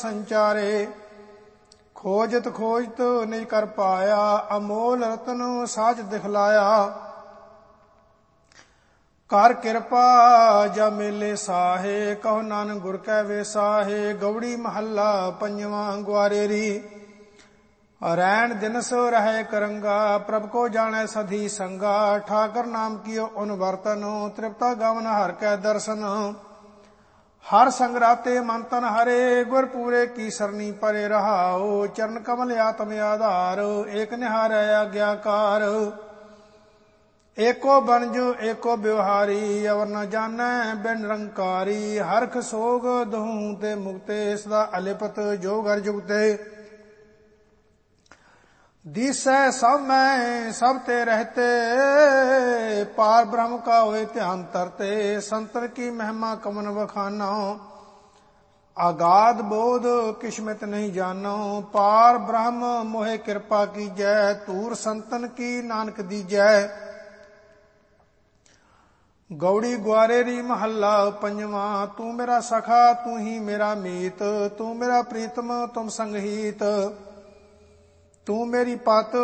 ਸੰਚਾਰੇ। ਖੋਜਤ ਖੋਜਤ ਨਿਜ ਕਰ ਪਾਇਆ, ਅਮੋਲ ਰਤਨ ਸਾਚ ਦਿਖਲਾਇਆ। ਕਰ ਕਿਰਪਾ ਜਾ ਮੇਲੇ ਸਾਹੇ, ਕਹੋ ਨਾਨਕ ਗੁਰ ਕੈ ਵੇਸਾਹੇ। ਗਉੜੀ ਮਹੱਲਾ ਪੰਜਵਾਂ। ਗੁਆਰੇਰੀ ਰੈਣ ਦਿਨਸ ਰਹਿ ਕਰੰਗਾ, ਪ੍ਰਭ ਕੋ ਜਾਣੈ ਸਧੀ ਸੰਗਾ। ਠਾਕਰ ਨਾਮ ਕੀਓ ਉਨ ਵਰਤਨ, ਤ੍ਰਿਪਤਾ ਗਵਨ ਹਰ ਕੈ ਦਰਸ਼ਨ। ਹਰ ਸੰਗ ਰਾਤੇ ਮਨ ਤਨ ਹਰੇ, ਗੁਰ ਪੂਰੇ ਕੀ ਸਰਨੀ ਪਰੇ ਰਹਾਓ। ਚਰਨ ਕਮਲ ਆਤਮ ਆਧਾਰ, ਏਕ ਨਿਹਾਰੈ ਆਗਿਆਕਾਰ। ਏਕੋ ਬਨਜੁ ਏਕੋ ਬਿਵਹਾਰੀ, ਅਵਰ ਨ ਜਾਣੈ ਬਿਨ ਨਿਰੰਕਾਰੀ। ਹਰਖ ਸੋਗ ਦਹੂੰ ਤੇ ਮੁਕਤੇ, ਸਦਾ ਅਲਿਪਤ ਜੋ ਘਰ ਜੁਗਤੇ। ਦੀਸੈ ਸਭ ਮੈਂ ਸਭ ਤੇ ਰਹਤੇ, ਪਾਰ ਬ੍ਰਹਮ ਕਾ ਹੋਏ ਧਿਆਨ ਤਰਤੇ। ਸੰਤਨ ਕੀ ਮਹਿਮਾ ਕਮਨ ਵਖਾਨੋ, ਆਗਾਦ ਬੋਧ ਕਿਸਮਤ ਨਹੀਂ ਜਾਨੋ। ਪਾਰ ਬ੍ਰਹਮ ਮੋਹਿ ਕਿਰਪਾ ਕੀਜੈ, ਧੂਰ ਸੰਤਨ ਕੀ ਨਾਨਕ ਦੀਜੈ। ਗਉੜੀ ਗੁਆਰੇਰੀ ਮਹੱਲਾ ਪੰਜਵਾਂ। ਤੂੰ ਮੇਰਾ ਸਖਾ ਤੂੰ ਹੀ ਮੇਰਾ ਮੀਤ, ਤੂੰ ਮੇਰਾ ਪ੍ਰੀਤਮ ਤੁਮ ਸੰਗਹੀਤ। ਤੂੰ ਮੇਰੀ ਪਤ